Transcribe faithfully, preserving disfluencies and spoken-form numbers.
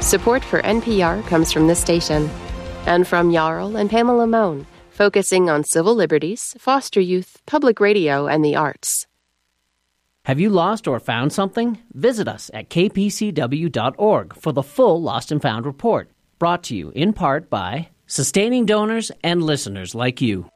Support for N P R comes from this station and from Jarl and Pamela Mohn, focusing on civil liberties, foster youth, public radio, and the arts. Have you lost or found something? Visit us at k p c w dot org for the full Lost and Found report, brought to you in part by sustaining donors and listeners like you.